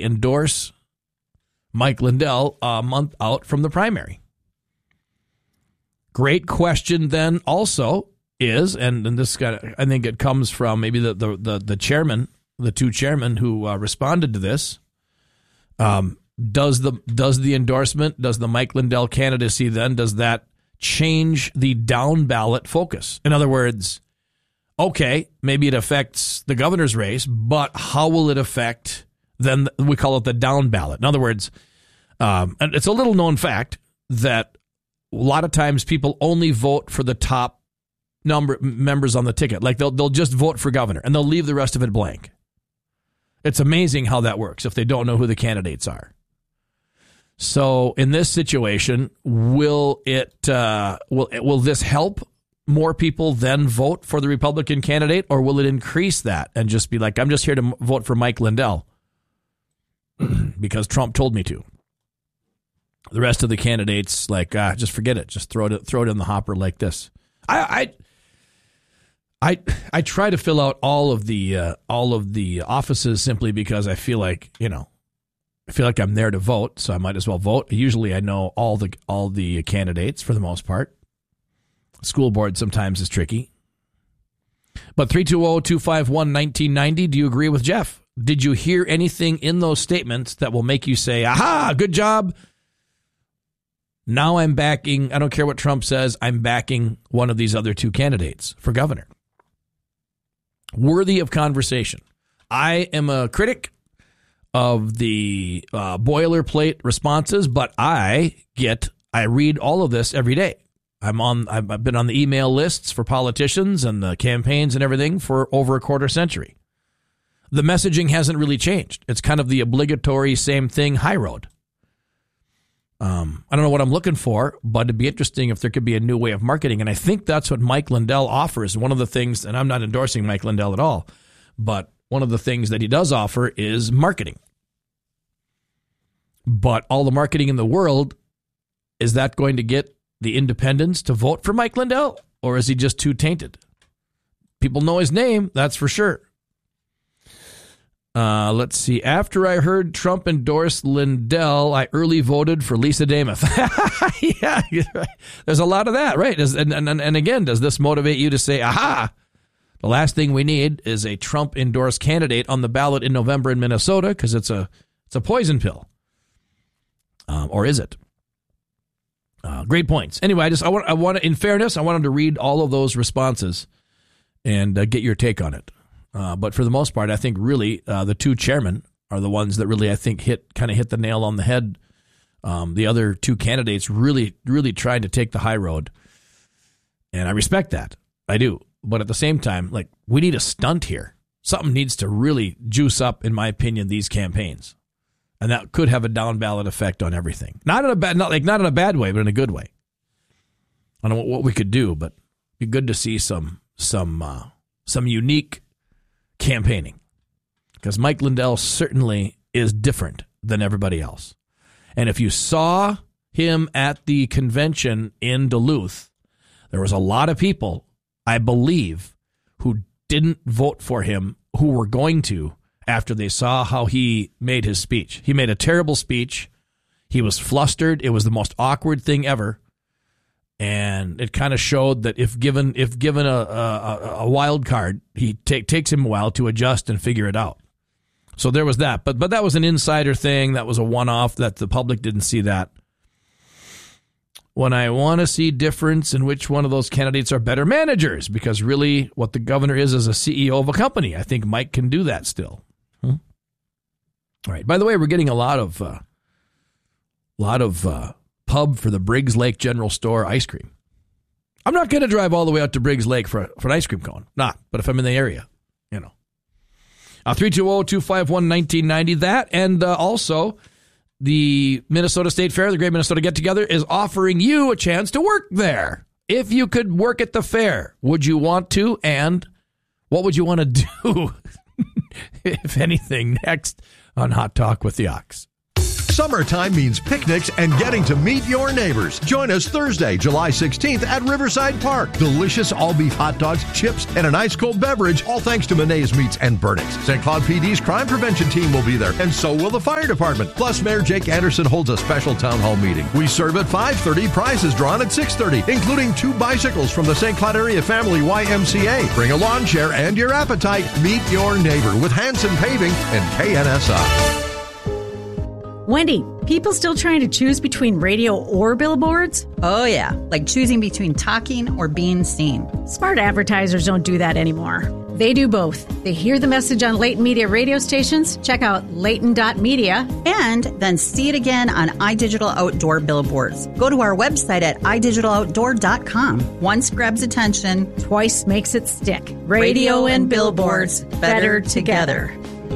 endorse Mike Lindell a month out from the primary? Great question then also is, and this guy, I think it comes from maybe the chairman, the two chairmen who responded to this. Does the endorsement, does the Mike Lindell candidacy then, does that change the down ballot focus? In other words, okay, maybe it affects the governor's race, but how will it affect then? We call it the down ballot. In other words, and it's a little known fact that a lot of times people only vote for the top members on the ticket. Like they'll just vote for governor and they'll leave the rest of it blank. It's amazing how that works if they don't know who the candidates are. So in this situation, will this help more people then vote for the Republican candidate, or will it increase that and just be like, I'm just here to vote for Mike Lindell because Trump told me to? The rest of the candidates, like, just forget it. Just throw it in the hopper like this. I try to fill out all of the offices simply because I feel like, I'm there to vote, so I might as well vote. Usually I know all the candidates for the most part. School board sometimes is tricky. But 320-251-1990, do you agree with Jeff? Did you hear anything in those statements that will make you say, aha, good job? Now I'm backing, I don't care what Trump says, I'm backing one of these other two candidates for governor. Worthy of conversation. I am a critic of the boilerplate responses, but I read all of this every day. I've been on the email lists for politicians and the campaigns and everything for over a quarter century. The messaging hasn't really changed. It's kind of the obligatory same thing, high road. I don't know what I'm looking for, but it'd be interesting if there could be a new way of marketing. And I think that's what Mike Lindell offers. One of the things, and I'm not endorsing Mike Lindell at all, but one of the things that he does offer is marketing. But all the marketing in the world, is that going to get the independents to vote for Mike Lindell? Or is he just too tainted? People know his name, that's for sure. Let's see. After I heard Trump endorse Lindell, I early voted for Lisa Damoth. Yeah, there's a lot of that, right? And again, does this motivate you to say, aha, the last thing we need is a Trump-endorsed candidate on the ballot in November in Minnesota, because it's a poison pill. Or is it? Great points. Anyway, I want in fairness, I wanted to read all of those responses and get your take on it. But for the most part, I think really the two chairmen are the ones that really, I think, hit the nail on the head. The other two candidates really tried to take the high road. And I respect that. I do. But at the same time, like, we need a stunt here. Something needs to really juice up, in my opinion, these campaigns. And that could have a down ballot effect on everything. Not in a bad way, but in a good way. I don't know what we could do, but it'd be good to see some unique campaigning, because Mike Lindell certainly is different than everybody else. And if you saw him at the convention in Duluth, there was a lot of people, I believe, who didn't vote for him, who were going to after they saw how he made his speech. He made a terrible speech. He was flustered. It was the most awkward thing ever. And it kind of showed that if given a wild card, takes him a while to adjust and figure it out. So there was that. But that was an insider thing. That was a one-off, that the public didn't see that. When I want to see difference in which one of those candidates are better managers, because really what the governor is a CEO of a company. I think Mike can do that still. All right. By the way, we're getting a lot of pub for the Briggs Lake General Store ice cream. I'm not going to drive all the way out to Briggs Lake for an ice cream cone. Not, but if I'm in the area, 320-251-1990. That, and also the Minnesota State Fair, the Great Minnesota Get Together, is offering you a chance to work there. If you could work at the fair, would you want to? And what would you want to do, if anything, next on Hot Talk with the Ox? Summertime means picnics and getting to meet your neighbors. Join us Thursday, July 16th at Riverside Park. Delicious all-beef hot dogs, chips, and an ice-cold beverage, all thanks to Monet's Meats and Burnings. St. Cloud PD's crime prevention team will be there, and so will the fire department. Plus, Mayor Jake Anderson holds a special town hall meeting. We serve at 5:30, prizes drawn at 6:30, including 2 bicycles from the St. Cloud Area Family YMCA. Bring a lawn chair and your appetite. Meet your neighbor with Hanson Paving and KNSI. Wendy, people still trying to choose between radio or billboards? Oh yeah, like choosing between talking or being seen. Smart advertisers don't do that anymore. They do both. They hear the message on Layton Media radio stations, check out Layton.media, and then see it again on iDigital Outdoor billboards. Go to our website at idigitaloutdoor.com. Once grabs attention, twice makes it stick. Radio and billboards, better together.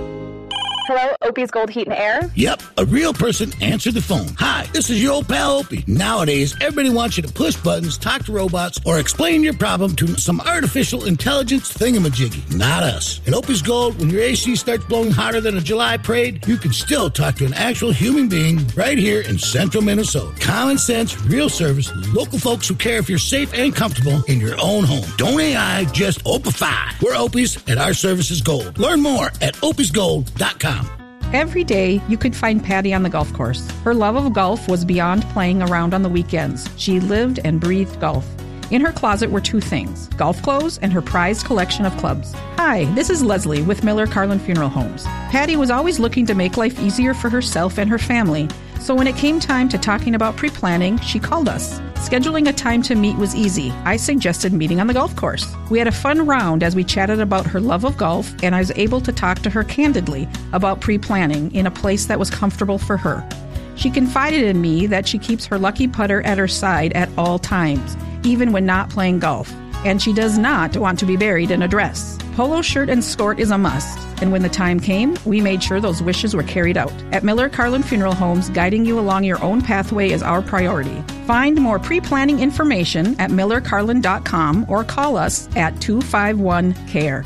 Hello, Opie's Gold Heat and Air? Yep, a real person answered the phone. Hi, this is your old pal Opie. Nowadays, everybody wants you to push buttons, talk to robots, or explain your problem to some artificial intelligence thingamajiggy. Not us. At Opie's Gold, when your AC starts blowing hotter than a July parade, you can still talk to an actual human being right here in central Minnesota. Common sense, real service, local folks who care if you're safe and comfortable in your own home. Don't AI, just Opify. We're Opie's, and our service is gold. Learn more at opiesgold.com. Every day, you could find Patty on the golf course. Her love of golf was beyond playing around on the weekends. She lived and breathed golf. In her closet were 2 things, golf clothes and her prized collection of clubs. Hi, this is Leslie with Miller Carlin Funeral Homes. Patty was always looking to make life easier for herself and her family. So when it came time to talking about pre-planning, she called us. Scheduling a time to meet was easy. I suggested meeting on the golf course. We had a fun round as we chatted about her love of golf, and I was able to talk to her candidly about pre-planning in a place that was comfortable for her. She confided in me that she keeps her lucky putter at her side at all times, even when not playing golf. And she does not want to be buried in a dress. Polo shirt and skirt is a must. And when the time came, we made sure those wishes were carried out. At Miller Carlin Funeral Homes, guiding you along your own pathway is our priority. Find more pre-planning information at millercarlin.com or call us at 251-CARE.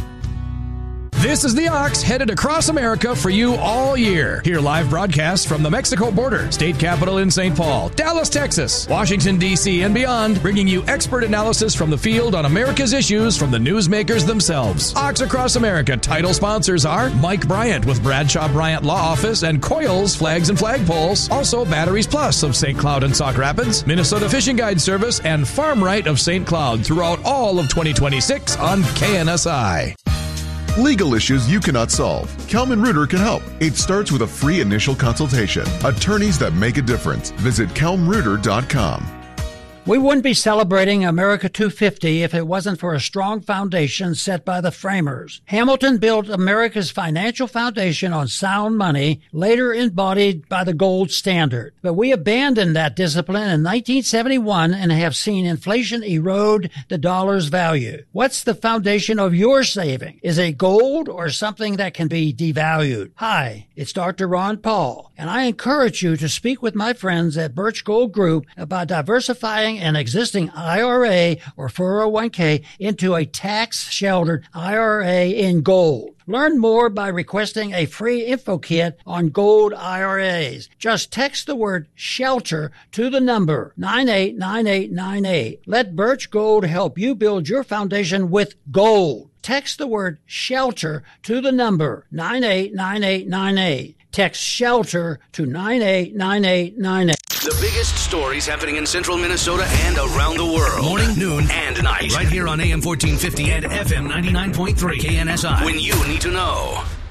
This is the Ox, headed across America for you all year. Hear live broadcasts from the Mexico border, state capital in St. Paul, Dallas, Texas, Washington, D.C., and beyond, bringing you expert analysis from the field on America's issues from the newsmakers themselves. Ox Across America title sponsors are Mike Bryant with Bradshaw Bryant Law Office and Coils Flags and Flagpoles. Also, Batteries Plus of St. Cloud and Sauk Rapids, Minnesota Fishing Guide Service, and Farm Right of St. Cloud throughout all of 2026 on KNSI. Legal issues you cannot solve. Kelman Reuter can help. It starts with a free initial consultation. Attorneys that make a difference. Visit kelmreuter.com. We wouldn't be celebrating America 250 if it wasn't for a strong foundation set by the framers. Hamilton built America's financial foundation on sound money, later embodied by the gold standard. But we abandoned that discipline in 1971 and have seen inflation erode the dollar's value. What's the foundation of your saving? Is it gold or something that can be devalued? Hi, it's Dr. Ron Paul, and I encourage you to speak with my friends at Birch Gold Group about diversifying an existing IRA or 401k into a tax-sheltered IRA in gold. Learn more by requesting a free info kit on gold IRAs. Just text the word SHELTER to the number 989898. Let Birch Gold help you build your foundation with gold. Text the word SHELTER to the number 989898. Text SHELTER to 989898. The biggest stories happening in central Minnesota and around the world. Morning, noon, and night. Right here on AM 1450 and FM 99.3 KNSI. When you need to know.